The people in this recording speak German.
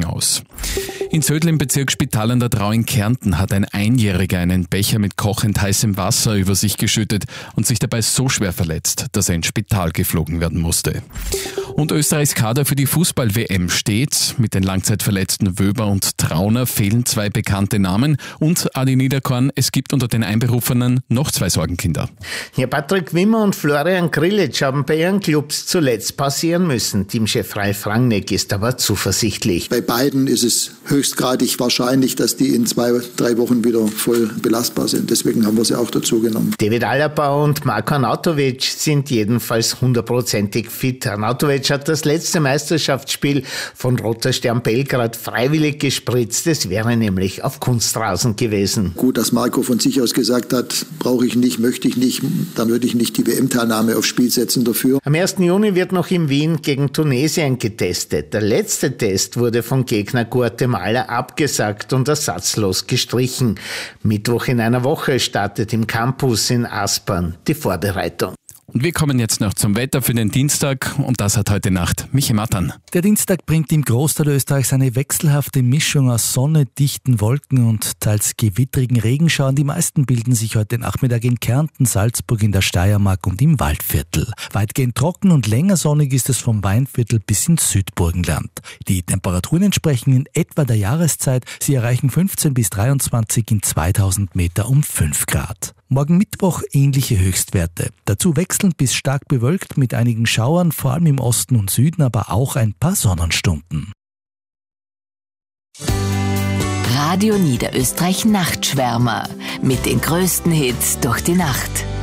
Regen aus. In Södl im Bezirk Spital an der Drau in Kärnten hat ein Einjähriger einen Becher mit kochend heißem Wasser über sich geschüttet und sich dabei so schwer verletzt, dass er ins Spital geflogen werden musste. Und Österreichs Kader für die Fußball-WM steht. Mit den langzeitverletzten Wöber und Trauner fehlen 2 bekannte Namen. Und Adi Niederkorn, es gibt unter den Einberufenen noch 2 Sorgenkinder. Ja, Patrick Wimmer und Florian Grillitsch haben bei ihren Clubs zuletzt pausieren müssen. Teamchef Ralf Rangnick ist aber zuversichtlich. Bei beiden ist es höchstgradig wahrscheinlich, dass die in 2-3 Wochen wieder voll belastbar sind. Deswegen haben wir sie auch dazu genommen. David Alaba und Marko Arnautovic sind jedenfalls 100%ig fit. Arnautovic hat das letzte Meisterschaftsspiel von Roter Stern Belgrad freiwillig gespritzt. Es wäre nämlich auf Kunstrasen gewesen. Gut, dass Marco von sich aus gesagt hat, brauche ich nicht, möchte ich nicht, dann würde ich nicht die WM-Teilnahme aufs Spiel setzen dafür. Am 1. Juni wird noch in Wien gegen Tunesien getestet. Der letzte Test wurde vom Gegner Guatemala abgesagt und ersatzlos gestrichen. Mittwoch in einer Woche startet im Campus in Aspern die Vorbereitung. Und wir kommen jetzt noch zum Wetter für den Dienstag und das hat heute Nacht Michi Mattern. Der Dienstag bringt im Großteil Österreichs eine wechselhafte Mischung aus Sonne, dichten Wolken und teils gewittrigen Regenschauern. Die meisten bilden sich heute Nachmittag in Kärnten, Salzburg, in der Steiermark und im Waldviertel. Weitgehend trocken und länger sonnig ist es vom Weinviertel bis ins Südburgenland. Die Temperaturen entsprechen in etwa der Jahreszeit. Sie erreichen 15 bis 23 in 2000 Meter um 5 Grad. Morgen Mittwoch ähnliche Höchstwerte. Dazu wechselnd bis stark bewölkt mit einigen Schauern, vor allem im Osten und Süden, aber auch ein paar Sonnenstunden. Radio Niederösterreich Nachtschwärmer mit den größten Hits durch die Nacht.